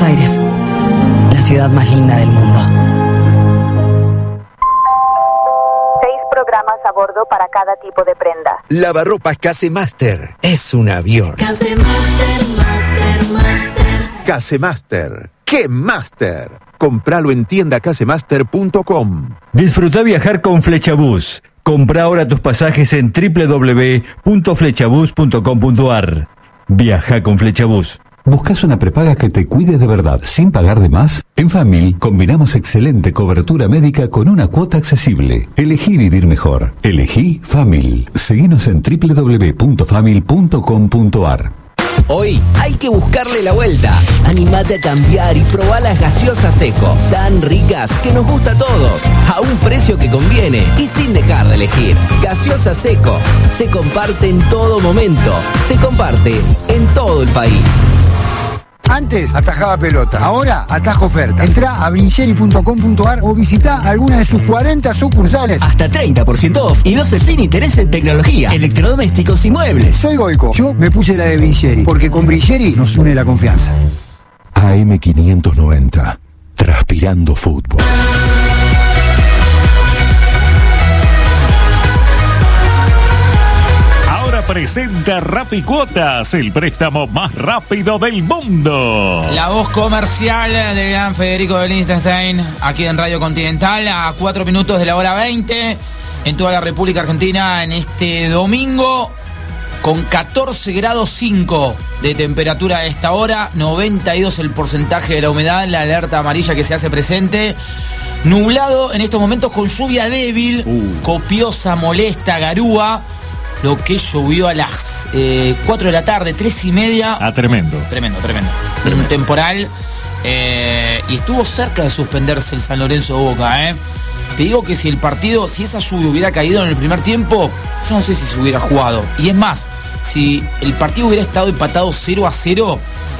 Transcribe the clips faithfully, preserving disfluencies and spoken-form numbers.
Buenos Aires, la ciudad más linda del mundo. Seis programas a bordo para cada tipo de prenda. Lavarropas Casemaster es un avión. Casemaster, Master, Master. Casemaster, ¡qué Master! Compralo en tienda casemaster punto com. Disfruta viajar con Flechabús. Compra ahora tus pasajes en doble u doble u doble u punto flechabús punto com punto a r. Viaja con Flechabús. ¿Buscas una prepaga que te cuide de verdad sin pagar de más? En Famil combinamos excelente cobertura médica con una cuota accesible. Elegí vivir mejor. Elegí Famil. Seguinos en doble u doble u doble u punto famil punto com punto a r. Hoy hay que buscarle la vuelta. Animate a cambiar y probá las gaseosas Seco. Tan ricas que nos gusta a todos. A un precio que conviene y sin dejar de elegir. Gaseosa Seco. Se comparte en todo momento. Se comparte en todo el país. Antes atajaba pelota, ahora atajo ofertas. Entrá a brincheri punto com punto a r o visitá alguna de sus cuarenta sucursales. Hasta treinta por ciento off y doce sin interés en tecnología, electrodomésticos y muebles. Soy Goico, yo me puse la de Brincheri, porque con Brincheri nos une la confianza. A M quinientos noventa, transpirando fútbol. Presenta Rapicuotas, el préstamo más rápido del mundo. La voz comercial del gran Federico de Liechtenstein, aquí en Radio Continental, a cuatro minutos de la hora veinte, en toda la República Argentina, en este domingo, con catorce grados cinco de temperatura a esta hora, noventa y dos el porcentaje de la humedad, la alerta amarilla que se hace presente. Nublado en estos momentos con lluvia débil, uh. copiosa, molesta, garúa. Lo que llovió a las eh, cuatro de la tarde, tres y media. Ah, tremendo. Tremendo, tremendo. tremendo. Un temporal. Eh, y estuvo cerca de suspenderse el San Lorenzo Boca, ¿eh? Te digo que si el partido, si esa lluvia hubiera caído en el primer tiempo, yo no sé si se hubiera jugado. Y es más, si el partido hubiera estado empatado cero a cero,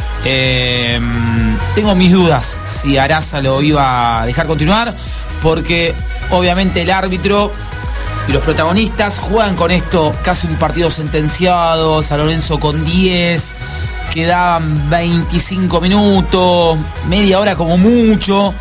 eh, tengo mis dudas si Araza lo iba a dejar continuar, porque obviamente el árbitro y los protagonistas juegan con esto, casi un partido sentenciado, San Lorenzo con diez, quedaban veinticinco minutos, media hora como mucho,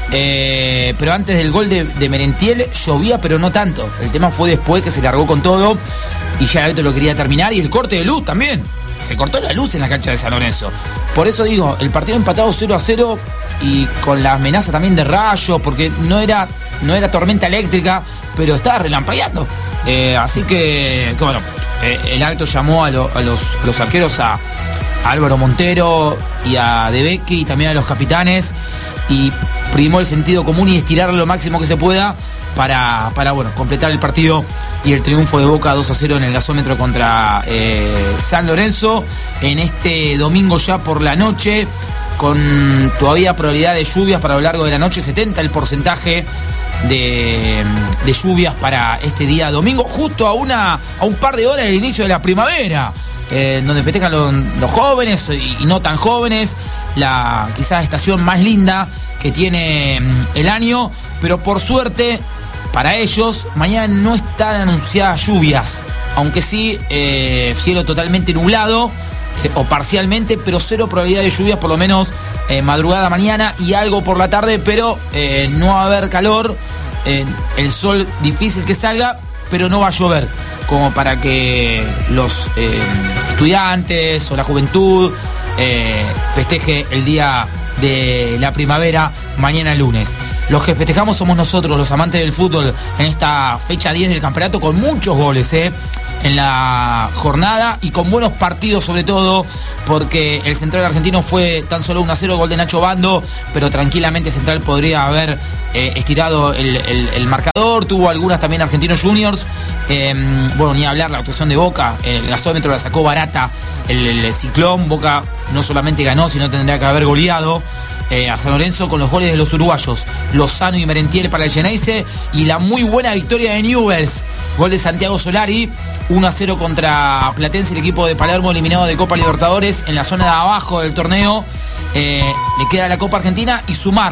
eh, pero antes del gol de, de Merentiel llovía, pero no tanto. El tema fue después que se largó con todo y ya el árbitro lo quería terminar, y el corte de luz también. Se cortó la luz en la cancha de San Lorenzo. Por eso digo, el partido empatado cero a cero y con la amenaza también de rayos, porque no era, no era tormenta eléctrica, pero estaba relampagueando. Eh, así que, que bueno, eh, el árbitro llamó a, lo, a, los, a los arqueros, a, a Álvaro Montero y a De Becchi y también a los capitanes, y primó el sentido común y estirar lo máximo que se pueda para, para bueno, completar el partido y el triunfo de Boca dos a cero en el gasómetro contra eh, San Lorenzo en este domingo ya por la noche, con todavía probabilidad de lluvias para lo largo de la noche, setenta el porcentaje de, de lluvias para este día domingo, justo a una a un par de horas del inicio de la primavera, eh, donde festejan los, los jóvenes y, y no tan jóvenes, la quizás estación más linda que tiene el año, pero por suerte para ellos mañana no están anunciadas lluvias, aunque sí eh, cielo totalmente nublado eh, o parcialmente, pero cero probabilidad de lluvias, por lo menos eh, madrugada mañana y algo por la tarde, pero eh, no va a haber calor, eh, el sol difícil que salga, pero no va a llover, como para que los eh, estudiantes o la juventud eh, festeje el día de la primavera mañana lunes. Los que festejamos somos nosotros, los amantes del fútbol, en esta fecha diez del campeonato, con muchos goles eh, en la jornada y con buenos partidos, sobre todo porque el Central argentino fue tan solo uno a cero, gol de Nacho Bando, pero tranquilamente Central podría haber eh, estirado el, el, el marcador. Tuvo algunas también Argentinos Juniors, eh, bueno, ni hablar la actuación de Boca, el gasómetro la sacó barata el, el Ciclón. Boca no solamente ganó, sino tendría que haber goleado Eh, a San Lorenzo con los goles de los uruguayos Lozano y Merentiel para el Geneise, y la muy buena victoria de Newell's, gol de Santiago Solari, uno a cero contra Platense, el equipo de Palermo eliminado de Copa Libertadores en la zona de abajo del torneo. Eh, le queda la Copa Argentina y sumar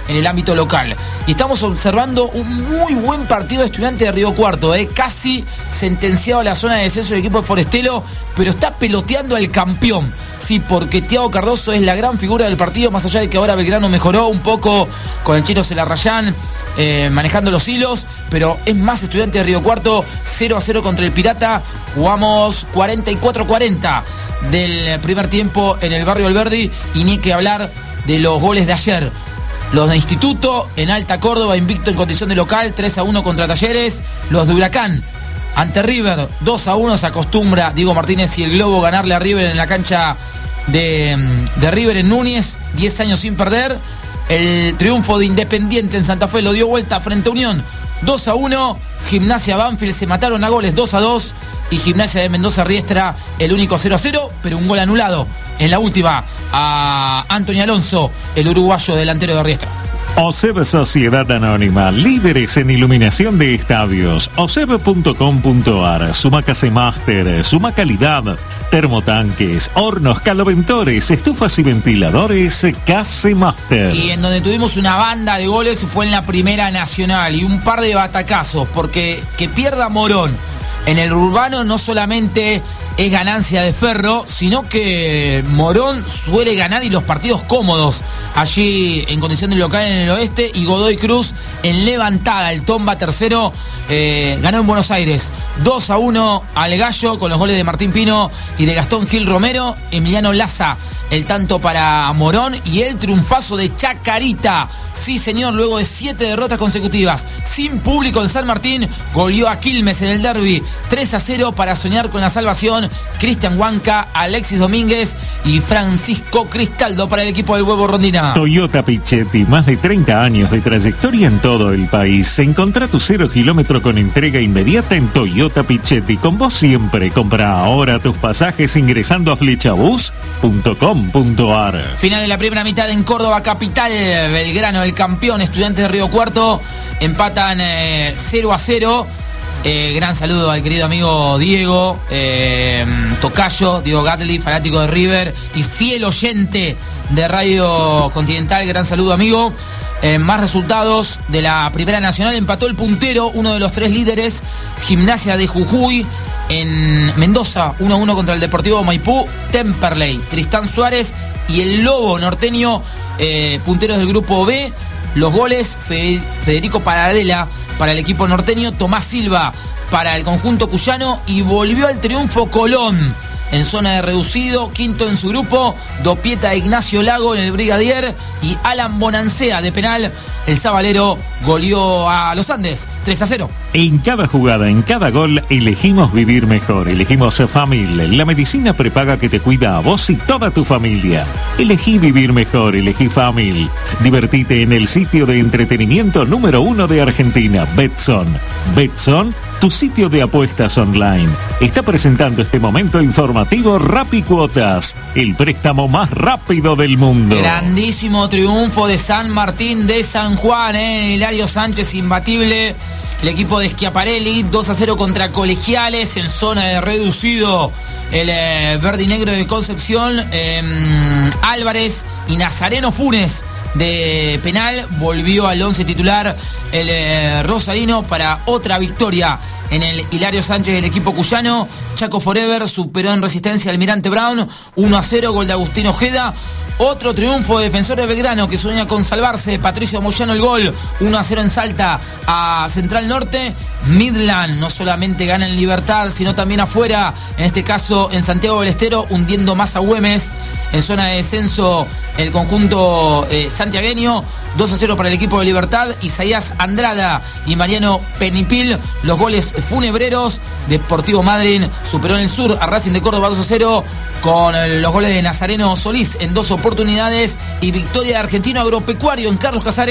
en el ámbito local. Y estamos observando un muy buen partido de Estudiantes de Río Cuarto, eh, casi sentenciado a la zona de descenso del equipo de Forestelo, pero está peloteando al campeón. Sí, porque Thiago Cardoso es la gran figura del partido, más allá de que ahora Belgrano mejoró un poco con el Chino Celarrayán eh, manejando los hilos, pero es más Estudiantes de Río Cuarto, cero a cero contra el Pirata. Jugamos cuarenta y cuatro cuarenta del primer tiempo en el barrio Alberdi, y ni que hablar de los goles de ayer. Los de Instituto en Alta Córdoba, invicto en condición de local, tres a uno contra Talleres. Los de Huracán ante River, dos a uno. Se acostumbra Diego Martínez y el Globo ganarle a River en la cancha de, de River en Núñez, diez años sin perder. El triunfo de Independiente en Santa Fe lo dio vuelta frente a Unión, dos a uno. Gimnasia Banfield se mataron a goles, dos a dos. Y Gimnasia de Mendoza Riestra, el único cero a cero, pero un gol anulado en la última a Antonio Alonso, el uruguayo delantero de Riestra. OSEB Sociedad Anónima, líderes en iluminación de estadios. O S E B punto com punto a r. Sumaca Master, suma calidad. Termotanques, hornos, caloventores, estufas y ventiladores, Case Master. Y en donde tuvimos una banda de goles fue en la Primera Nacional, y un par de batacazos, porque que pierda Morón en el urbano no solamente es ganancia de Ferro, sino que Morón suele ganar, y los partidos cómodos allí en condición de local en el oeste. Y Godoy Cruz en levantada, el Tomba tercero, eh, ganó en Buenos Aires dos a uno al Gallo, con los goles de Martín Pino y de Gastón Gil Romero. Emiliano Laza el tanto para Morón, y el triunfazo de Chacarita, sí señor, luego de siete derrotas consecutivas sin público en San Martín, goleó a Quilmes en el derbi tres a cero para soñar con la salvación. Cristian Huanca, Alexis Domínguez y Francisco Cristaldo para el equipo del Huevo Rondina. Toyota Pichetti, más de treinta años de trayectoria en todo el país. Encontrá tu cero kilómetro con entrega inmediata en Toyota Pichetti. Con vos siempre. Compra ahora tus pasajes ingresando a flechabus punto com punto a r. Final de la primera mitad en Córdoba capital. Belgrano, el campeón, Estudiantes de Río Cuarto, empatan eh, cero a cero. Eh, gran saludo al querido amigo Diego eh, Tocayo, Diego Gatli, fanático de River y fiel oyente de Radio Continental. Gran saludo, amigo. Eh, más resultados de la Primera Nacional. Empató el puntero, uno de los tres líderes, Gimnasia de Jujuy, en Mendoza, uno a uno contra el Deportivo Maipú. Temperley, Tristán Suárez y el Lobo norteño, eh, punteros del grupo B. Los goles, Federico Paradela para el equipo norteño, Tomás Silva para el conjunto cuyano, y volvió al triunfo Colón en zona de reducido, quinto en su grupo. Dopieta Ignacio Lago en el Brigadier, y Alan Bonancea de penal, el sabalero, goleó a los Andes tres a cero. En cada jugada, en cada gol, elegimos vivir mejor. Elegimos Famil, la medicina prepaga que te cuida a vos y toda tu familia. Elegí vivir mejor, elegí Famil. Divertite en el sitio de entretenimiento número uno de Argentina, Betson. Betson, tu sitio de apuestas online. Está presentando este momento informativo Rapicuotas, el préstamo más rápido del mundo. Grandísimo triunfo de San Martín de San Juan, ¿eh? Hilario Sánchez imbatible. El equipo de Schiaparelli, dos a cero contra Colegiales en zona de reducido. El eh, verde y negro de Concepción, eh, Álvarez y Nazareno Funes de penal, volvió al once titular el eh, Rosalino para otra victoria en el Hilario Sánchez del equipo cuyano. Chaco Forever superó en resistencia al Almirante Brown, uno a cero, gol de Agustín Ojeda. Otro triunfo de Defensor de Belgrano, que sueña con salvarse. Patricio Moyano el gol, uno a cero en Salta a Central Norte. Midland no solamente gana en Libertad, sino también afuera, en este caso en Santiago del Estero, hundiendo más a Güemes. En zona de descenso el conjunto eh, santiagueño, dos a cero para el equipo de Libertad. Isaías Andrada y Mariano Penipil, los goles funebreros. Deportivo Madryn superó en el sur a Racing de Córdoba dos a cero, con los goles de Nazareno Solís en dos oportunidades, y victoria de Argentino Agropecuario en Carlos Casares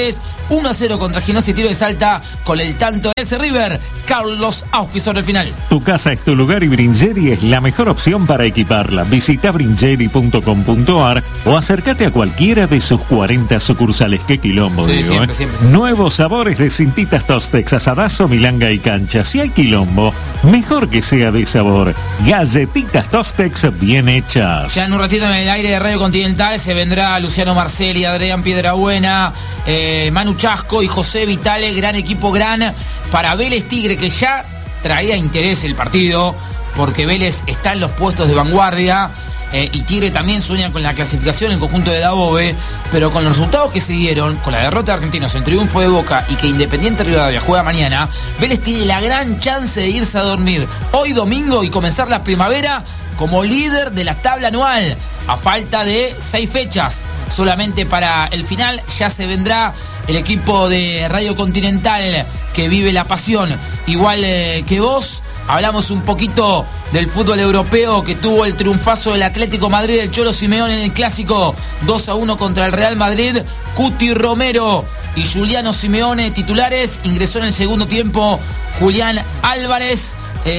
uno a cero contra Gimnasia y Tiro de Salta con el tanto de ese River, Carlos Auski sobre el final. Tu casa es tu lugar y Bringeri es la mejor opción para equiparla. Visita bringeri punto com punto ar o acércate a cualquiera de sus cuarenta sucursales. Qué quilombo, Sí, digo, siempre, ¿eh? siempre, siempre. Nuevos sabores de cintitas Tostex, asadazo, milanga y cancha. Si hay quilombo, mejor que sea de sabor. Galletitas Tostex bien hechas. Ya en un ratito en el aire de Radio Continental se vendrá Luciano Marcelli, Adrián Piedrabuena, eh, Manu Chasco y José Vitale, gran equipo, gran para Vélez Tigre, que ya traía interés el partido, porque Vélez está en los puestos de vanguardia, eh, y Tigre también sueña con la clasificación en conjunto de Dabove, pero con los resultados que se dieron, con la derrota de Argentinos, el triunfo de Boca y que Independiente Rivadavia juega mañana, Vélez tiene la gran chance de irse a dormir hoy domingo y comenzar la primavera como líder de la tabla anual, a falta de seis fechas. Solamente para el final ya se vendrá el equipo de Radio Continental que vive la pasión igual eh, que vos. Hablamos un poquito del fútbol europeo, que tuvo el triunfazo del Atlético Madrid del Cholo Simeone en el clásico dos a uno contra el Real Madrid. Cuti Romero y Juliano Simeone titulares. Ingresó en el segundo tiempo Julián Álvarez.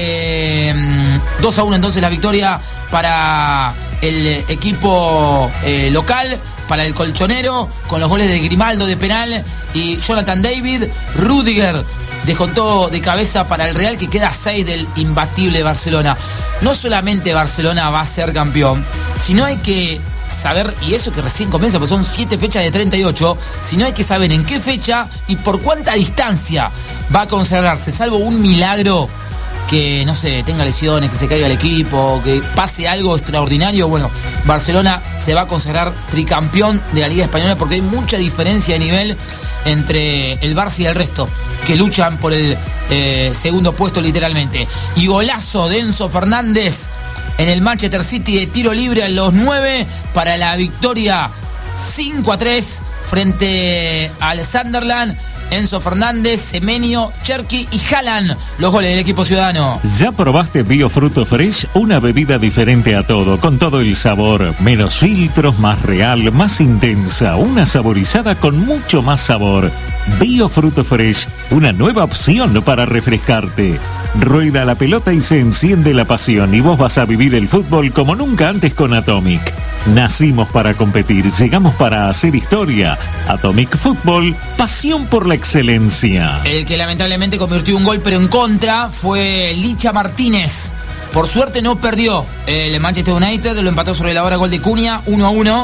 Eh, dos a uno entonces la victoria para el equipo eh, local, para el colchonero, con los goles de Grimaldo de penal y Jonathan David. Rüdiger descontó de cabeza para el Real, que queda a seis del imbatible Barcelona. No solamente Barcelona va a ser campeón, sino hay que saber, y eso que recién comienza, pues son siete fechas de treinta y ocho, sino hay que saber en qué fecha y por cuánta distancia va a consagrarse, salvo un milagro, que no sé, tenga lesiones, que se caiga el equipo, que pase algo extraordinario. Bueno, Barcelona se va a consagrar tricampeón de la Liga Española, porque hay mucha diferencia de nivel entre el Barça y el resto, que luchan por el eh, segundo puesto literalmente. Y golazo de Enzo Fernández en el Manchester City de tiro libre a los nueve para la victoria cinco a tres frente al Sunderland. Enzo Fernández, Semenyo, Cherki y Haaland, los goles del equipo ciudadano. ¿Ya probaste Biofruto Fresh? Una bebida diferente a todo, con todo el sabor, menos filtros, más real, más intensa, una saborizada con mucho más sabor. Biofruto Fresh, una nueva opción para refrescarte. Rueda la pelota y se enciende la pasión, y vos vas a vivir el fútbol como nunca antes con Atomic. Nacimos para competir, llegamos para hacer historia. Atomic Fútbol, pasión por la excelencia. El que lamentablemente convirtió un gol pero en contra fue Licha Martínez. Por suerte no perdió el Manchester United, lo empató sobre la hora, gol de Cunha, uno a uno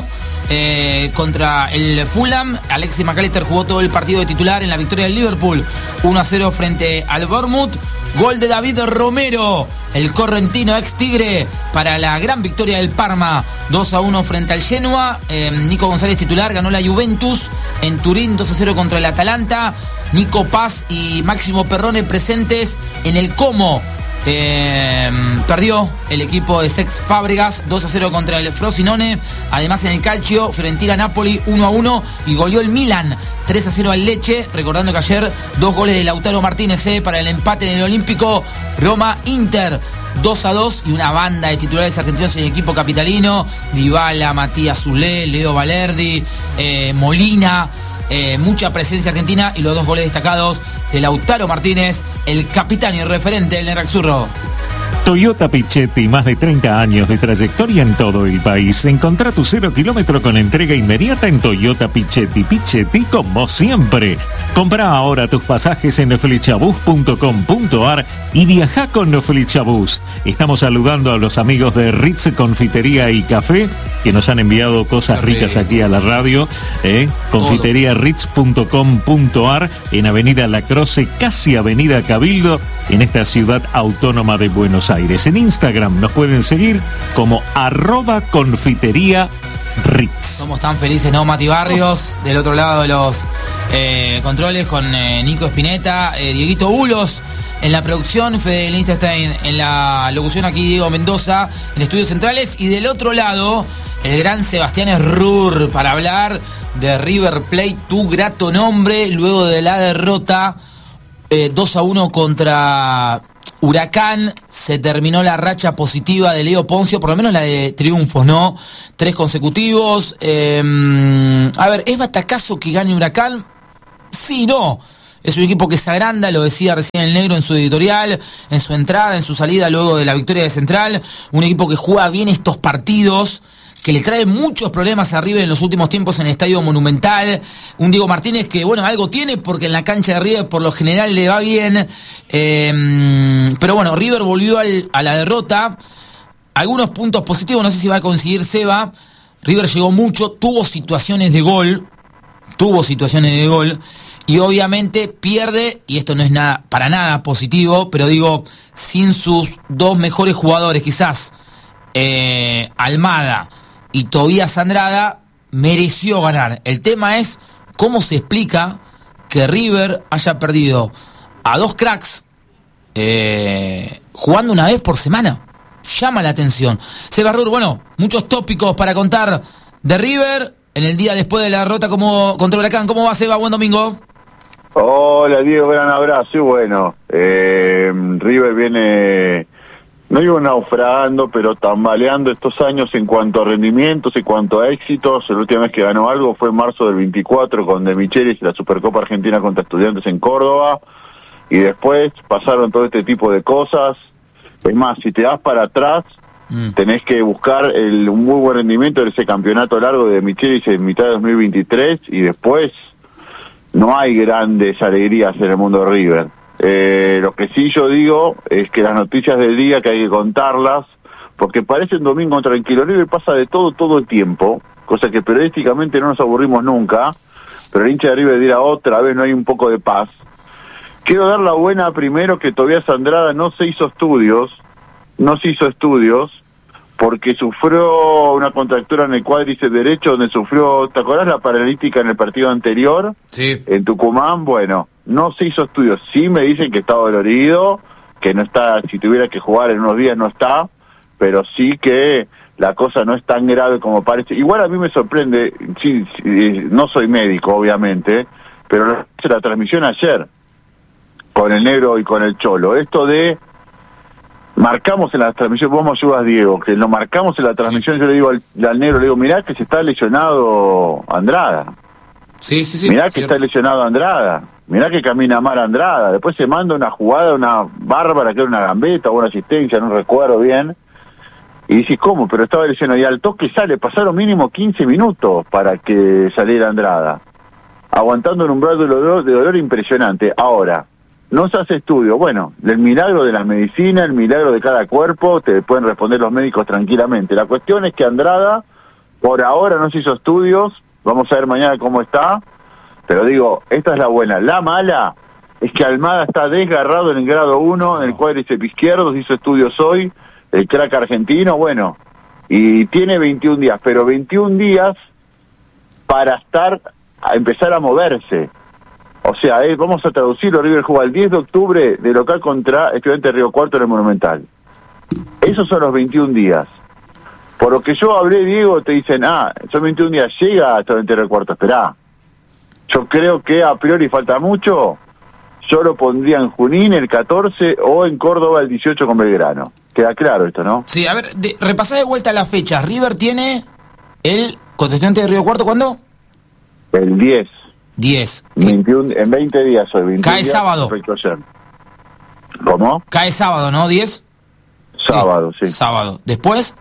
eh, contra el Fulham. Alexis McAllister jugó todo el partido de titular en la victoria del Liverpool, uno a cero frente al Bournemouth. Gol de David Romero, el correntino ex Tigre, para la gran victoria del Parma, dos a uno frente al Genoa. Eh, Nico González titular, ganó la Juventus en Turín, dos a cero contra el Atalanta. Nico Paz y Máximo Perrone presentes en el Como. Eh, perdió el equipo de Cesc Fábregas dos a cero contra el Frosinone. Además en el Calcio, Fiorentina-Napoli uno a uno y goleó el Milan tres a cero al Lecce. Recordando que ayer dos goles de Lautaro Martínez eh, para el empate en el Olímpico. Roma-Inter dos a dos y una banda de titulares argentinos en el equipo capitalino: Dybala, Matías Zulé, Leo Valerdi, eh, Molina. Eh, mucha presencia argentina y los dos goles destacados de Lautaro Martínez, el capitán y referente del Nerazzurro. Toyota Pichetti, más de treinta años de trayectoria en todo el país. Encontrá tu cero kilómetro con entrega inmediata en Toyota Pichetti. Pichetti como siempre. Comprá ahora tus pasajes en flechabus punto com punto ar y viajá con Flechabus. Estamos saludando a los amigos de Ritz Confitería y Café, que nos han enviado cosas ricas aquí a la radio. ¿eh? Confitería ritz punto com punto ar en Avenida La Croce, casi Avenida Cabildo, en esta ciudad autónoma de Buenos Aires. En Instagram nos pueden seguir como arroba confitería Ritz. Somos tan felices, ¿no, Mati Barrios? Del otro lado de los eh, controles con eh, Nico Espineta, eh, Dieguito Bulos en la producción, Fede Lindstein en la locución, aquí Diego Mendoza en Estudios Centrales, y del otro lado el gran Sebastián Errur para hablar de River Plate, tu grato nombre, luego de la derrota eh, dos a uno contra Huracán. Se terminó la racha positiva de Leo Poncio, por lo menos la de triunfos, ¿no? Tres consecutivos. Eh, a ver, ¿es batacazo que gane Huracán? sí, no. Es un equipo que se agranda, lo decía recién el Negro en su editorial, en su entrada, en su salida luego de la victoria de Central. Un equipo que juega bien estos partidos, que le trae muchos problemas a River en los últimos tiempos en el Estadio Monumental. Un Diego Martínez que, bueno, algo tiene porque en la cancha de River por lo general le va bien. Eh, pero bueno, River volvió al, a la derrota. Algunos puntos positivos, no sé si va a conseguir Seba. River llegó mucho, tuvo situaciones de gol, tuvo situaciones de gol. Y obviamente pierde, y esto no es nada para nada positivo, pero digo, sin sus dos mejores jugadores, quizás eh, Almada y Tobías Andrada, mereció ganar. El tema es cómo se explica que River haya perdido a dos cracks eh, jugando una vez por semana. Llama la atención. Seba Rur, bueno, muchos tópicos para contar de River en el día después de la derrota como contra Huracán. ¿Cómo va, Seba? Buen domingo. Hola Diego, gran abrazo. Y bueno, eh, River viene, no digo naufragando, pero tambaleando estos años en cuanto a rendimientos, en cuanto a éxitos. La última vez que ganó algo fue en marzo del veinticuatro con De Michelis y la Supercopa Argentina contra Estudiantes en Córdoba. Y después pasaron todo este tipo de cosas. Es más, si te das para atrás, mm. tenés que buscar el, un muy buen rendimiento de ese campeonato largo de De Michelis en mitad de dos mil veintitrés y después no hay grandes alegrías en el mundo de River. Eh, lo que sí yo digo es que las noticias del día que hay que contarlas, porque parece un domingo tranquilo. River pasa de todo todo el tiempo, cosa que periodísticamente no nos aburrimos nunca, pero el hincha de River dirá otra vez no hay un poco de paz. Quiero dar la buena primero que Tobías Andrada no se hizo estudios, no se hizo estudios, porque sufrió una contractura en el cuádriceps derecho, donde sufrió, ¿te acordás la paralítica en el partido anterior? Sí. En Tucumán, bueno, no se hizo estudios. Sí me dicen que está dolorido, que no está, si tuviera que jugar en unos días no está, pero sí que la cosa no es tan grave como parece. Igual a mí me sorprende, sí, sí, no soy médico obviamente, pero la transmisión ayer, con el Negro y con el Cholo, esto de marcamos en la transmisión, vos me ayudas Diego, que lo marcamos en la transmisión, yo le digo al, al Negro, le digo, mirá que se está lesionado Andrada. Sí, sí, sí. Mirá que cierto. está lesionado Andrada, mirá que camina mal Andrada, después se manda una jugada, una bárbara, que era una gambeta o una asistencia, no recuerdo bien, y dices, ¿cómo? Pero estaba lesionado, y al toque sale, pasaron mínimo quince minutos para que saliera Andrada, aguantando un umbral de dolor, de dolor impresionante. Ahora, no se hace estudio. Bueno, el milagro de la medicina, el milagro de cada cuerpo, te pueden responder los médicos tranquilamente. La cuestión es que Andrada, por ahora no se hizo estudios, vamos a ver mañana cómo está, pero digo, esta es la buena. La mala es que Almada está desgarrado en el grado uno, en el cuádriceps izquierdo, se hizo estudios hoy, el crack argentino, bueno, y tiene veintiún días, pero veintiún días para estar, a empezar a moverse. O sea, eh, vamos a traducirlo, River juega el diez de octubre de local contra Estudiantes de Río Cuarto en el Monumental. Esos son los veintiún días. Por lo que yo hablé, Diego, te dicen, ah, son veintiún días, llega a Estudiantes de Río Cuarto, esperá. Yo creo que a priori falta mucho, yo lo pondría en Junín el catorce o en Córdoba el dieciocho con Belgrano. Queda claro esto, ¿no? Sí, a ver, de, repasá de vuelta la fecha. River tiene el contra Estudiantes de Río Cuarto, ¿cuándo? El diez. diez. veintiún, en veinte días hoy. veintiún Cae días sábado. Ayer. ¿Cómo? Cae sábado, ¿no? ¿diez? Sábado, sí. sí. Sábado. ¿Después?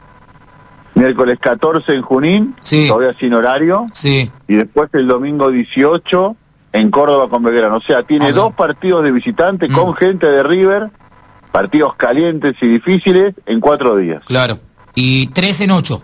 Miércoles catorce en Junín, sí. todavía sin horario. Sí. Y después el domingo dieciocho en Córdoba con Belgrano. O sea, tiene okay. dos partidos de visitante mm. con gente de River, partidos calientes y difíciles en cuatro días. Claro. Y tres en ocho.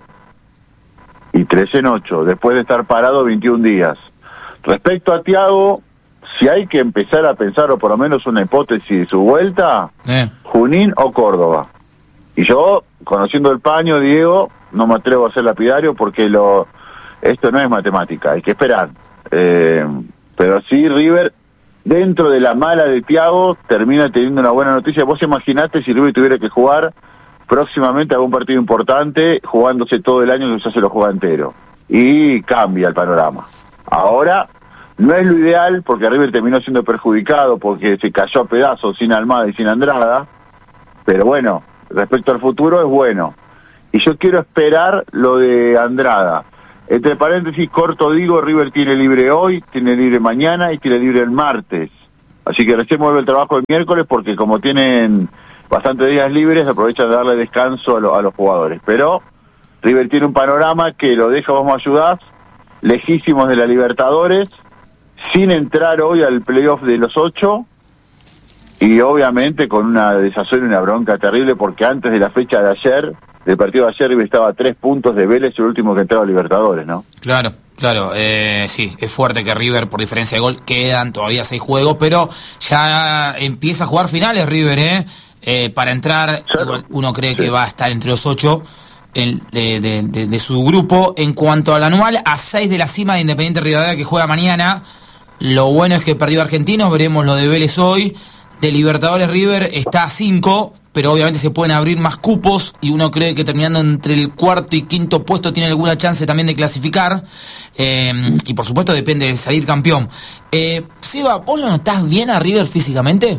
Y tres en ocho, después de estar parado veintiún días. Respecto a Thiago, si hay que empezar a pensar, o por lo menos una hipótesis de su vuelta, eh. Junín o Córdoba. Y yo, conociendo el paño, Diego, no me atrevo a ser lapidario porque lo esto no es matemática, hay que esperar. Eh, pero sí, River, dentro de la mala de Thiago, termina teniendo una buena noticia. Vos imaginate si River tuviera que jugar próximamente algún partido importante, jugándose todo el año que ya se lo juega entero. Y cambia el panorama. Ahora, no es lo ideal, porque River terminó siendo perjudicado, porque se cayó a pedazos sin Almada y sin Andrada, pero bueno, respecto al futuro es bueno. Y yo quiero esperar lo de Andrada. entre paréntesis, corto digo, River tiene libre hoy, tiene libre mañana y tiene libre el martes. Así que recién vuelve el trabajo el miércoles porque como tienen bastantes días libres, aprovechan de darle descanso a, lo, a los jugadores. Pero River tiene un panorama que lo deja, vos me ayudás, lejísimos de la Libertadores, sin entrar hoy al playoff de los ocho, y obviamente con una desazón y una bronca terrible, porque antes de la fecha de ayer, del partido de ayer, River estaba a tres puntos de Vélez, el último que entraba a Libertadores, ¿no? Claro, claro, eh, sí, es fuerte que River, por diferencia de gol, quedan todavía seis juegos, pero ya empieza a jugar finales River, ¿eh? eh para entrar, igual uno cree sí. que va a estar entre los ocho el, de, de, de, de su grupo. En cuanto al anual, a seis de la cima de Independiente Rivadavia, que juega mañana. Lo bueno es que perdió Argentinos, veremos lo de Vélez hoy. De Libertadores River está a cinco, pero obviamente se pueden abrir más cupos y uno cree que terminando entre el cuarto y quinto puesto tiene alguna chance también de clasificar. Eh, y por supuesto depende de salir campeón. Eh, Seba, ¿vos lo notás bien a River físicamente?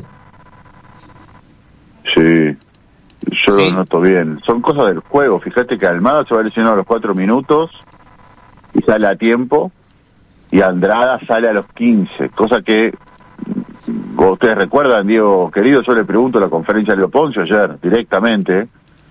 Sí, yo ¿Sí? lo noto bien. Son cosas del juego. Fíjate que Almada se va a lesionar a los cuatro minutos y sale a tiempo. Y Andrada sale a los quince, cosa que, como ustedes recuerdan, Diego querido, yo le pregunto en la conferencia de Leo Poncio ayer, directamente,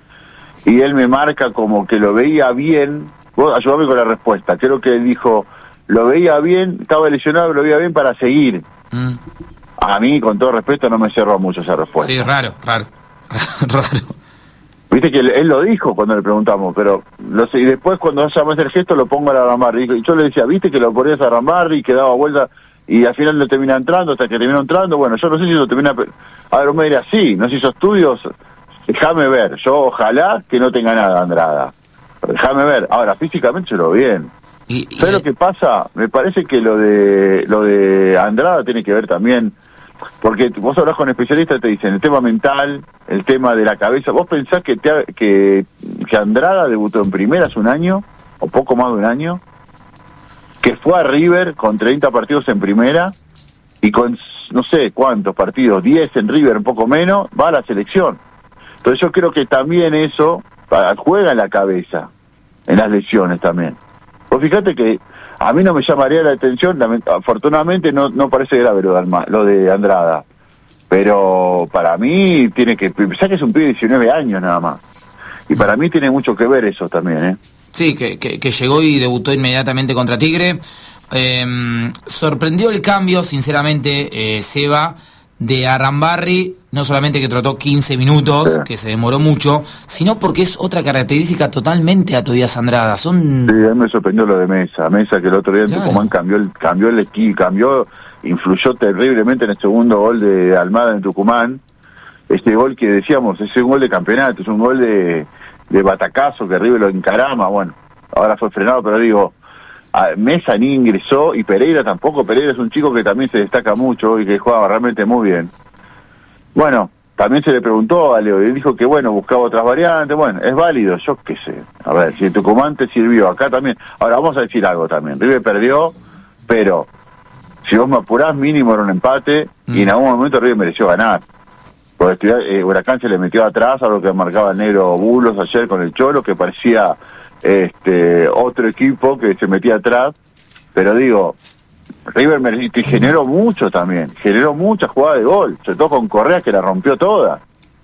y él me marca como que lo veía bien. Vos ayúdame con la respuesta. Creo que él dijo, lo veía bien, estaba lesionado, lo veía bien para seguir. Mm. A mí, con todo respeto, no me cerró mucho esa respuesta. Sí, raro, raro, raro. Viste que él, él lo dijo cuando le preguntamos, pero lo sé, y después cuando llama el gesto lo pongo a la Rambarri. Y yo le decía, viste que lo ponías a Rambarri, que daba vuelta, y al final no termina entrando, hasta que terminó entrando. Bueno, yo no sé si eso termina... A ver, me diría, sí, no se hizo estudios, déjame ver. Yo ojalá que no tenga nada, Andrada. Déjame ver. Ahora, físicamente se lo bien. Y, y ¿Sabes lo que pasa? Me parece que lo de lo de Andrada tiene que ver también... Porque vos hablas con especialistas y te dicen el tema mental, el tema de la cabeza. ¿Vos pensás que, te ha, que que Andrada debutó en primera hace un año, o poco más de un año? Que fue a River con treinta partidos en primera y con no sé cuántos partidos, diez en River, un poco menos, va a la selección. Entonces yo creo que también eso juega en la cabeza, en las lesiones también. Vos fíjate que a mí no me llamaría la atención, afortunadamente no no parece grave lo de, Alma, lo de Andrada, pero para mí tiene que, pensá que es un pibe de diecinueve años nada más, y para mí tiene mucho que ver eso también, ¿eh? Sí, que, que, que llegó y debutó inmediatamente contra Tigre. Eh, sorprendió el cambio, sinceramente, eh, Seba, de Arambarri, no solamente que trató quince minutos, sí. que se demoró mucho, sino porque es otra característica totalmente a Tobías Andrada. Son... Sí, a mí me sorprendió lo de Mesa. Mesa que el otro día en claro. Tucumán cambió el, cambió el equipo, cambió, influyó terriblemente en el segundo gol de Almada en Tucumán. Este gol que decíamos, es un gol de campeonato, es un gol de, de batacazo que River lo encarama. Bueno, ahora fue frenado, pero digo, Mesa ni ingresó y Pereira tampoco. Pereira es un chico que también se destaca mucho y que juega realmente muy bien. Bueno, también se le preguntó a Leo y él dijo que bueno, buscaba otras variantes. Bueno, es válido, yo qué sé. A ver, si Tucumán te sirvió, acá también. Ahora vamos a decir algo también. River perdió, pero si vos me apurás, mínimo era un empate mm. y en algún momento River mereció ganar. Porque eh, Huracán se le metió atrás a lo que marcaba el negro Bulos ayer con el Cholo, que parecía este otro equipo que se metía atrás, pero digo, River me, que generó mucho también, generó muchas jugadas de gol, sobre todo con Correa que la rompió toda.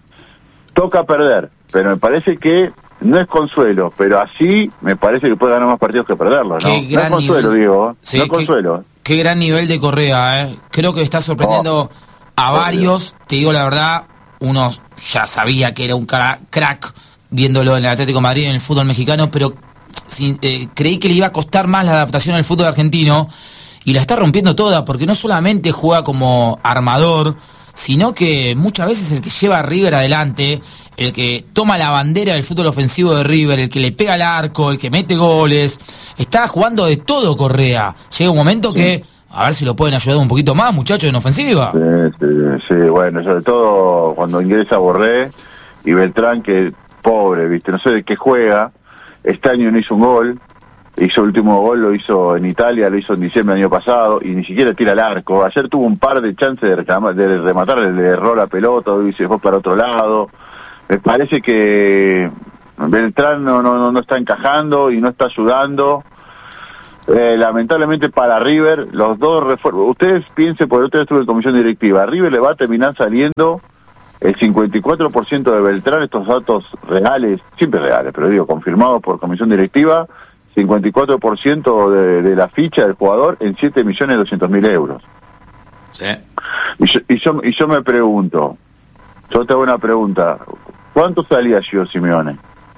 Toca perder, pero me parece que no es consuelo, pero así me parece que puede ganar más partidos que perderlos, ¿no? No es consuelo, nivel. digo, sí, no es consuelo. Qué, qué gran nivel de Correa, ¿eh? Creo que está sorprendiendo oh. a varios, te digo la verdad, uno ya sabía que era un crack viéndolo en el Atlético de Madrid, en el fútbol mexicano, pero sin, eh, creí que le iba a costar más la adaptación al fútbol argentino, y la está rompiendo toda, porque no solamente juega como armador, sino que muchas veces el que lleva a River adelante, el que toma la bandera del fútbol ofensivo de River, el que le pega al arco, el que mete goles, está jugando de todo Correa. Llega un momento sí. que, a ver si lo pueden ayudar un poquito más, muchachos, en ofensiva. Sí, sí, sí, bueno, sobre todo cuando ingresa Borré y Beltrán, que pobre, viste, no sé de qué juega. Este año no hizo un gol, hizo el último gol, lo hizo en Italia, lo hizo en diciembre del año pasado, y ni siquiera tira el arco. Ayer tuvo un par de chances de, reclamar, de rematar, le erró la pelota y se fue para otro lado. Me parece que Beltrán no, no, no está encajando y no está ayudando, Eh, lamentablemente para River, los dos refuerzos, ustedes piensen, por otra vez estuve en comisión directiva, a River le va a terminar saliendo el cincuenta y cuatro por ciento de Beltrán, estos datos reales, siempre reales, pero digo, confirmados por comisión directiva, cincuenta y cuatro por ciento de, de la ficha del jugador en siete millones doscientos mil euros. Sí. Y yo, y, yo, y yo me pregunto, yo te hago una pregunta, ¿cuánto salía Gio Simeone?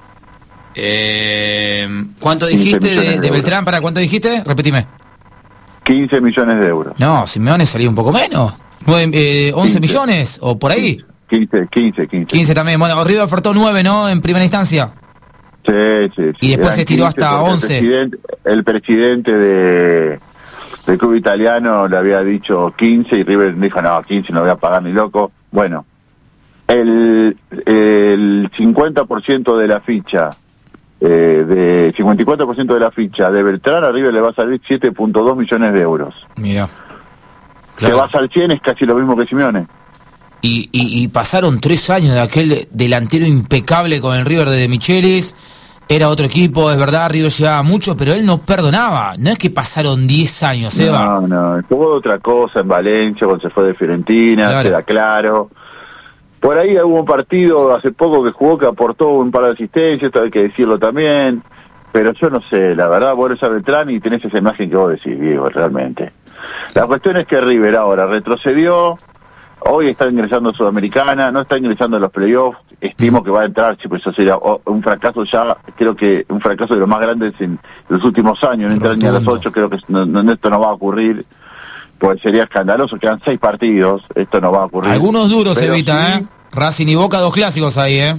Eh, ¿Cuánto dijiste de, de Beltrán? ¿Para cuánto dijiste? Repetime. quince millones de euros. No, Simeone salía un poco menos. nueve, eh, once millones o por ahí. quince, quince, quince. quince también. Bueno, River ofertó nueve, ¿no? En primera instancia. Sí, sí, sí. Y después Eran se tiró hasta once. El presidente, el presidente de, del club italiano le había dicho quince y River dijo, no, quince no voy a pagar ni loco. Bueno, el, el cincuenta por ciento de la ficha, eh, de cincuenta y cuatro por ciento de la ficha de Beltrán, a River le va a salir siete punto dos millones de euros. Mira. Claro. Se vas al cien, es casi lo mismo que Simeone. Y, y, y pasaron tres años de aquel delantero impecable con el River de De Michelis. Era otro equipo, es verdad, River llevaba mucho, pero él no perdonaba. No es que pasaron diez años, Eva. No, no, tuvo otra cosa en Valencia cuando se fue de Fiorentina, Claro. queda claro. Por ahí hubo un partido hace poco que jugó que aportó un par de asistencias, esto hay que decirlo también. Pero yo no sé, la verdad, vos eres a Beltrán y tenés esa imagen que vos decís, Diego, realmente. La cuestión es que River ahora retrocedió, hoy está ingresando a Sudamericana, no está ingresando a los playoffs, estimo que va a entrar, sí, pues eso sería un fracaso ya, creo que un fracaso de los más grandes en los últimos años, no entrar ni a los ocho, creo que no, no, esto no va a ocurrir, pues sería escandaloso, quedan seis partidos, esto no va a ocurrir. Algunos duros, Pero Evita, sí, ¿eh? Racing y Boca, dos clásicos ahí, ¿eh?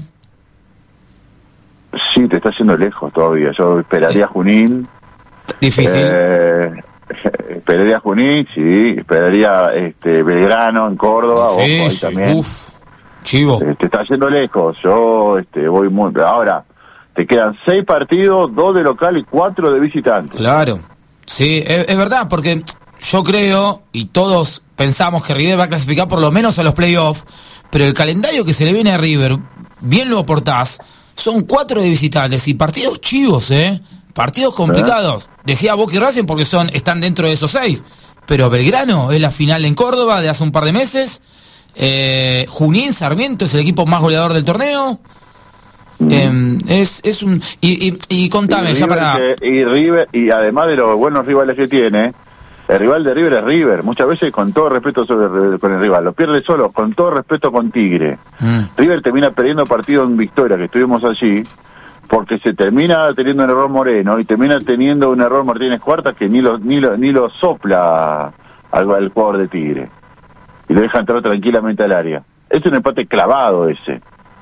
Sí, te está yendo lejos todavía, yo esperaría Junín. Difícil. Eh, esperaría Junín, sí, esperaría este Belgrano en Córdoba, ojo, ahí también. Uf, chivo. Eh, te está yendo lejos, yo este voy muy... Ahora, te quedan seis partidos, dos de local y cuatro de visitante. Claro, sí, es, es verdad, porque yo creo, y todos pensamos que River va a clasificar por lo menos a los playoffs, pero el calendario que se le viene a River, bien lo aportás, son cuatro de visitantes y partidos chivos, ¿eh? Partidos complicados. ¿Eh? Decía Boca y Racing porque son están dentro de esos seis, pero Belgrano es la final en Córdoba de hace un par de meses. Eh, Junín Sarmiento es el equipo más goleador del torneo. Mm. Eh, es es un y, y, y contame y ya River para que, y River y además de los buenos rivales que tiene, el rival de River es River, muchas veces con todo respeto sobre, con el rival, lo pierde solo, con todo respeto con Tigre. Mm. River termina perdiendo partido en Victoria, que estuvimos allí, porque se termina teniendo un error Moreno y termina teniendo un error Martínez Cuarta que ni lo ni lo, ni lo sopla al, al jugador de Tigre y lo deja entrar tranquilamente al área. Es un empate clavado ese,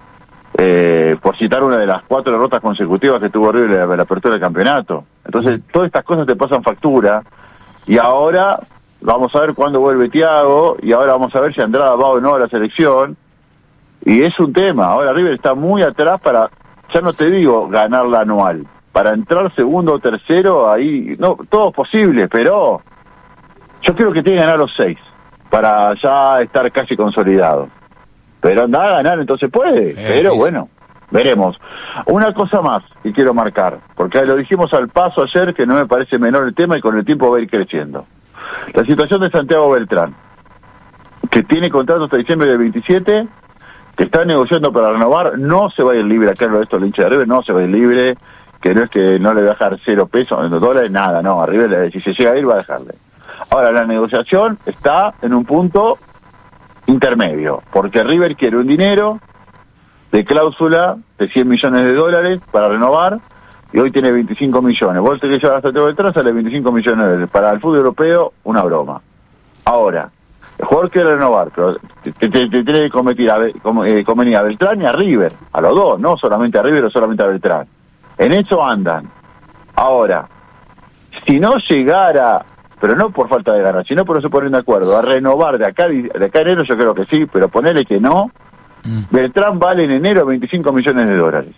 eh, por citar una de las cuatro derrotas consecutivas que tuvo River en la, la apertura del campeonato. Entonces todas estas cosas te pasan factura y ahora vamos a ver cuándo vuelve Thiago y ahora vamos a ver si Andrada va o no a la selección y es un tema. Ahora River está muy atrás para, ya no te digo ganar la anual, para entrar segundo o tercero, ahí, no, todo es posible, pero yo creo que tiene que ganar los seis, para ya estar casi consolidado. Pero anda a ganar, entonces puede, es pero difícil. Bueno, veremos. Una cosa más que quiero marcar, porque lo dijimos al paso ayer, que no me parece menor el tema y con el tiempo va a ir creciendo. La situación de Santiago Beltrán, que tiene contrato hasta diciembre del veintisiete, que está negociando para renovar, no se va a ir libre, acá lo de esto el hincha de River, no se va a ir libre, que no es que no le va a dejar cero pesos, en dólares, nada, no, a River si se llega a ir va a dejarle. Ahora, la negociación está en un punto intermedio, porque River quiere un dinero de cláusula de cien millones de dólares para renovar, y hoy tiene veinticinco millones. Vos te que llevas a Santiago Beltrán, sale veinticinco millones de dólares. Para el fútbol europeo, una broma. Ahora, el jugador quiere renovar, pero te, te, te, te tiene que cometer a, como, eh, convenir a Beltrán y a River, a los dos, no solamente a River o solamente a Beltrán. En eso andan. Ahora, si no llegara, pero no por falta de ganas, sino por no se ponen de acuerdo, a renovar de acá de acá a enero, yo creo que sí, pero ponele que no, mm. Beltrán vale en enero veinticinco millones de dólares.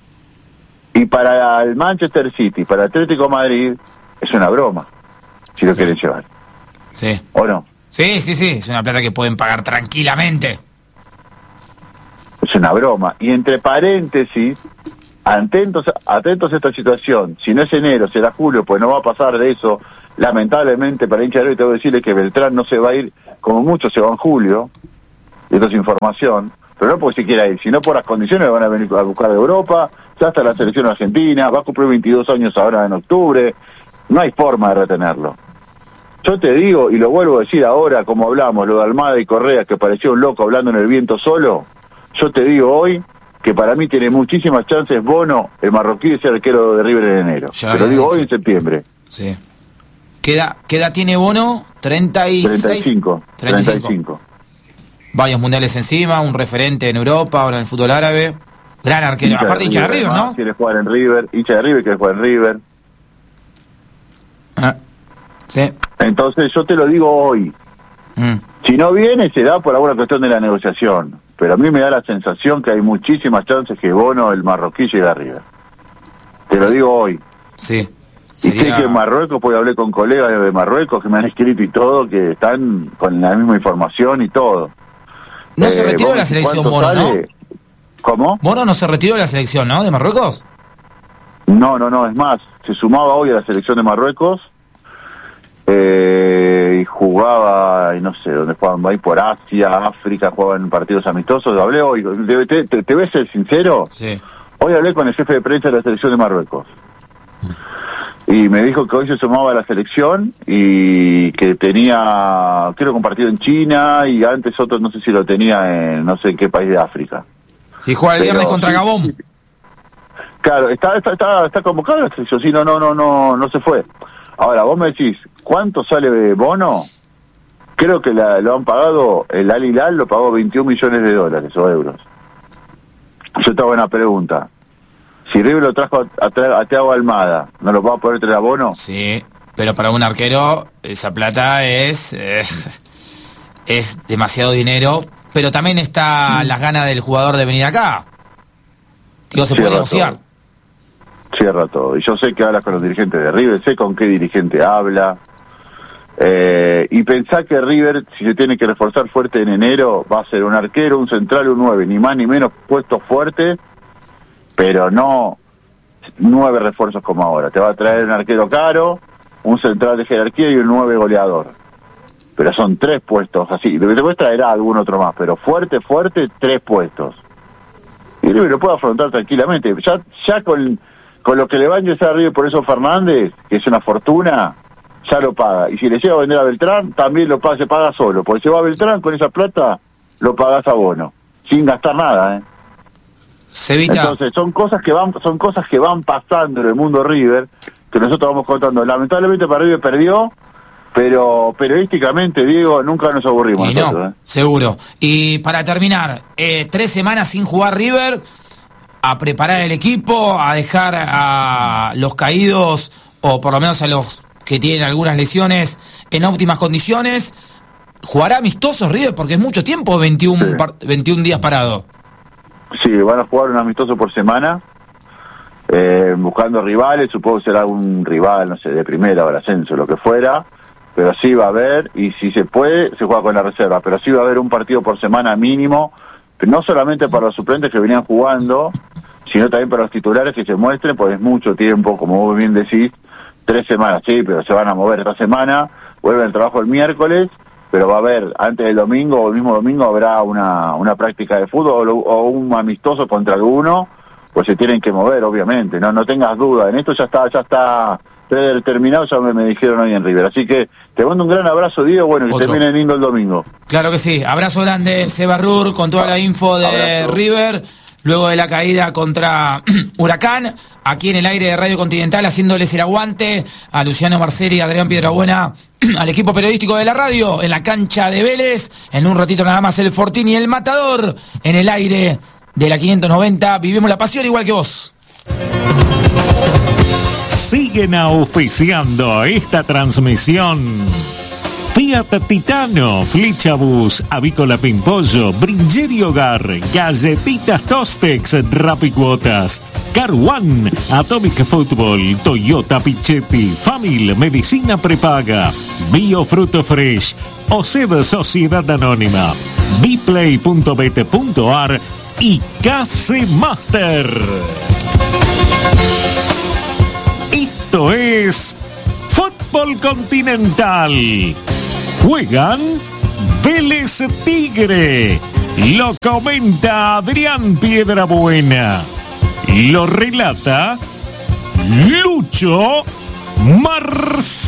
Y para el Manchester City, para el Atlético Madrid, es una broma, si lo quieren llevar. Sí. ¿O no? Sí, sí, sí, es una plata que pueden pagar tranquilamente. Es una broma. Y entre paréntesis, atentos, atentos a esta situación. Si no es enero, será julio, pues no va a pasar de eso. Lamentablemente, para hincha de River, tengo que decirle que Beltrán no se va a ir, como mucho se va en julio. Esto es información. Pero no porque se quiera ir, sino por las condiciones que van a venir a buscar de Europa. Ya está la selección argentina, va a cumplir veintidós años ahora en octubre. No hay forma de retenerlo. Yo te digo, y lo vuelvo a decir ahora, como hablamos, lo de Almada y Correa, que parecía un loco hablando en el viento solo. Yo te digo hoy que para mí tiene muchísimas chances Bono, el marroquí, de ser arquero de River en enero. Ya te lo digo hoy en septiembre. Sí. ¿Qué edad, qué edad tiene Bono? treinta y seis. treinta y cinco. treinta y cinco. Varios mundiales encima, un referente en Europa, ahora en el fútbol árabe. Gran arquero. Hincha Aparte de hincha de River, River, ¿no? Quiere jugar en River, hincha de River, quiere jugar en River. Ah, sí. Entonces yo te lo digo hoy. Mm. Si no viene, será por alguna cuestión de la negociación. Pero a mí me da la sensación que hay muchísimas chances que Bono, el marroquí, llegue a River. Te lo Sí. digo hoy. Sí. Y sé Sería- que en Marruecos, pues hablé con colegas de Marruecos que me han escrito y todo, que están con la misma información y todo. No se Eh, retiró de vos la decís, selección ¿cuánto Bono, ¿no? sale? ¿Cómo? Bono no se retiró de la selección, ¿no? ¿De Marruecos? No, no, no, es más, se sumaba hoy a la selección de Marruecos eh, y jugaba, y no sé, dónde jugaban, ahí por Asia, África, jugaban en partidos amistosos. Hablé hoy, ¿te, te, te, te ves ser sincero? Sí. Hoy hablé con el jefe de prensa de la selección de Marruecos. Y me dijo que hoy se sumaba a la selección y que tenía, creo que un partido en China y antes otro, no sé si lo tenía en no sé en qué país de África. Sí, juega el Pero viernes contra sí, Gabón. sí. Claro, está, está, está, está convocado la selección, sí, no, no, no, no, no se fue. Ahora, vos me decís, ¿cuánto sale Bono? Creo que la, lo han pagado, el Al Hilal lo pagó veintiún millones de dólares o euros. Yo te hago una pregunta. Si River lo trajo a, a, a Thiago Almada, ¿no lo va a poder traer a Bono? Sí, pero para un arquero esa plata es eh, es demasiado dinero, pero también está las ganas del jugador de venir acá. Digo, se puede Cierra negociar. todo. Cierra todo. Y yo sé que habla con los dirigentes de River, sé con qué dirigente habla. Eh, y pensá que River, si se tiene que reforzar fuerte en enero, va a ser un arquero, un central, un nueve, ni más ni menos puesto fuerte, pero no nueve refuerzos como ahora. Te va a traer un arquero caro, un central de jerarquía y un nueve goleador. Pero son tres puestos así. Después traerá algún otro más, pero fuerte, fuerte, tres puestos. Y River lo puede afrontar tranquilamente. Ya, ya con, con lo que le va a ingresar a River por eso Fernández, que es una fortuna, ya lo paga. Y si le llega a vender a Beltrán, también lo paga, se paga solo. Porque si va a Beltrán, con esa plata, lo pagas a Bono. Sin gastar nada, ¿eh? Sevita. Entonces, son cosas que van son cosas que van pasando en el mundo River, que nosotros vamos contando. Lamentablemente para River perdió, pero periodísticamente, Diego, nunca nos aburrimos. Y nosotros, no, ¿eh? seguro. Y para terminar, eh, tres semanas sin jugar River, a preparar el equipo, a dejar a los caídos, o por lo menos a los que tienen algunas lesiones, en óptimas condiciones. ¿Jugará amistosos River? Porque es mucho tiempo, veintiún, Sí. par- veintiún días parado. Sí, van a jugar un amistoso por semana, eh, buscando rivales, supongo que será algún rival, no sé, de primera o de ascenso, lo que fuera, pero sí va a haber, y si se puede, se juega con la reserva, pero sí va a haber un partido por semana mínimo, no solamente para los suplentes que venían jugando, sino también para los titulares que se muestren, pues es mucho tiempo, como vos bien decís, tres semanas, sí, pero se van a mover esta semana, vuelven al trabajo el miércoles, pero va a haber, antes del domingo o el mismo domingo habrá una, una práctica de fútbol o, o un amistoso contra alguno, pues se tienen que mover, obviamente, no no tengas duda, en esto ya está ya está predeterminado, ya me, me dijeron hoy en River, así que te mando un gran abrazo, Diego, bueno, que Otro. termine lindo el domingo. Claro que sí. Abrazo grande, Seba Rur, con toda la info de Abrazo. River. Luego de la caída contra Huracán, aquí en el aire de Radio Continental, haciéndoles el aguante a Luciano Marceli, Adrián Piedrabuena, al equipo periodístico de la radio, en la cancha de Vélez. En un ratito nada más el Fortín y el Matador, en el aire de la quinientos noventa. Vivimos la pasión igual que vos. Siguen auspiciando esta transmisión. Fiat Titano, Flechabus, Avícola Pimpollo, Brinjeri Hogar, Galletitas Tostex, Rapicuotas, Car One, Atomic Football, Toyota Pichetti, Famil, Medicina Prepaga, Biofruto Fresh, Oseb Sociedad Anónima, biplay punto bet punto ar y Case Master. Esto es Fútbol Continental. Juegan Vélez Tigre. Lo comenta Adrián Piedrabuena. Lo relata Lucho Marcelo.